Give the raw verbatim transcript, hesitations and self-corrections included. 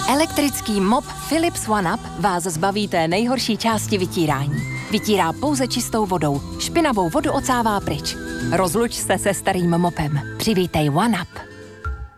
Elektrický mop Philips OneUp vás zbaví té nejhorší části vytírání. Vytírá pouze čistou vodou, špinavou vodu ocává pryč. Rozluč se se starým mopem. Přivítej OneUp.